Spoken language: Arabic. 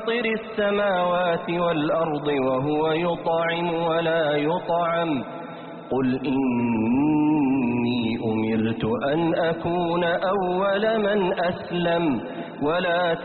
فاطر السماوات والأرض وهو يطعم ولا يطعم قل إني أمرت أن أكون أول من أسلم ولا